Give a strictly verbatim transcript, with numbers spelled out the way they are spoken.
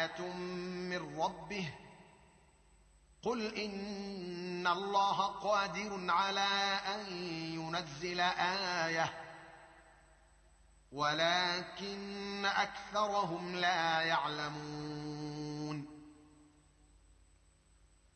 آية من ربه قل إن الله قادر على أن ينزل آية ولكن أكثرهم لا يعلمون